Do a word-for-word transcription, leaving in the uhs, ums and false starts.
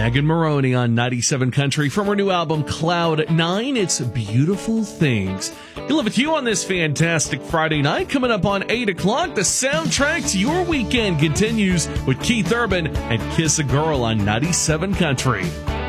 Megan Maroney on ninety-seven Country from her new album Cloud nine. It's Beautiful Things. You'll live with you on this fantastic Friday night. Coming up on eight o'clock, the soundtrack to your weekend continues with Keith Urban and Kiss a Girl on ninety-seven Country.